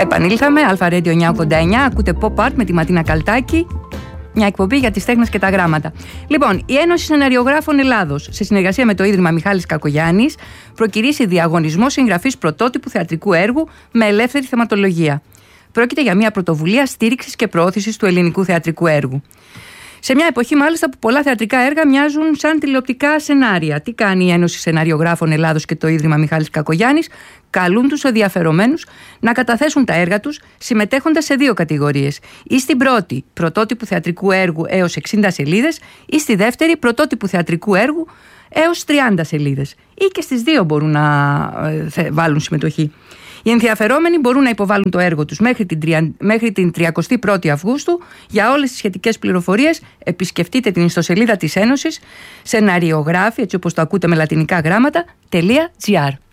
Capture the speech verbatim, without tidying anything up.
Επανήλθαμε, Αλφα Radio εννιακόσια ογδόντα εννιά, ακούτε Pop Art με τη Ματίνα Καλτάκη, μια εκπομπή για τις τέχνες και τα γράμματα. Λοιπόν, η Ένωση Σεναριογράφων Ελλάδος, σε συνεργασία με το Ίδρυμα Μιχάλης Κακογιάννης, προκηρύσσει διαγωνισμό συγγραφής πρωτότυπου θεατρικού έργου με ελεύθερη θεματολογία. Πρόκειται για μια πρωτοβουλία στήριξης και προώθησης του ελληνικού θεατρικού έργου. Σε μια εποχή, μάλιστα, που πολλά θεατρικά έργα μοιάζουν σαν τηλεοπτικά σενάρια. Τι κάνει η Ένωση Σεναριογράφων Ελλάδος και το Ίδρυμα Μιχάλης Κακογιάννης? Καλούν τους ενδιαφερομένους να καταθέσουν τα έργα τους συμμετέχοντας σε δύο κατηγορίες. Ή στην πρώτη, πρωτότυπου θεατρικού έργου έως εξήντα σελίδες, ή στη δεύτερη, πρωτότυπου θεατρικού έργου έως τριάντα σελίδες. Ή και στις δύο μπορούν να ε, βάλουν συμμετοχή. Οι ενδιαφερόμενοι μπορούν να υποβάλουν το έργο τους μέχρι την, τρια... μέχρι την τριαντή πρώτη Αυγούστου. Για όλες τις σχετικές πληροφορίες επισκεφτείτε την ιστοσελίδα της Ένωσης, σεναριογράφοι, έτσι όπως το ακούτε με λατινικά γράμματα, .gr.